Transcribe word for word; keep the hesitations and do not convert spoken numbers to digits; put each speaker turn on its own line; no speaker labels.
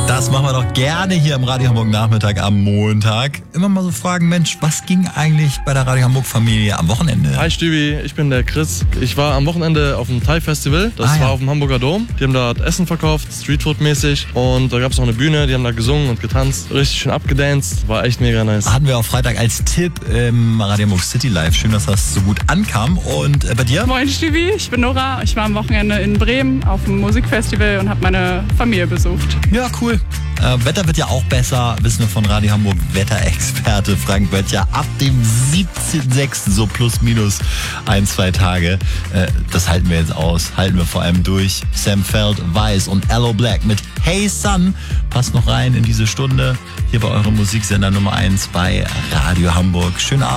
Das machen wir doch gerne hier im Radio Hamburg Nachmittag am Montag. Immer mal so fragen, Mensch, was ging eigentlich bei der Radio Hamburg Familie am Wochenende?
Hi Stübi, ich bin der Chris. Ich war am Wochenende auf dem Thai Festival. Das
ah, ja.
war auf dem Hamburger Dom. Die haben dort Essen verkauft, Streetfood-mäßig. Und da gab es noch eine Bühne, die haben da gesungen und getanzt. Richtig schön abgedanced. War echt mega nice.
Hatten wir auch Freitag als Tipp im Radio Hamburg City Live. Schön, dass das so gut ankam. Und äh, bei dir?
Moin Stübi, ich bin Nora. Ich war am Wochenende in Bremen auf dem Musikfestival und habe meine Familie besucht.
Ja, cool. Äh, Wetter wird ja auch besser, wissen wir von Radio Hamburg Wetterexperte Frank Böttcher. Ab dem siebzehnten sechsten so plus minus ein, zwei Tage. Äh, das halten wir jetzt aus, halten wir vor allem durch. Sam Feld, Weiß und Allo Black mit Hey Sun passt noch rein in diese Stunde. Hier bei eurem Musiksender Nummer eins bei Radio Hamburg. Schönen Abend.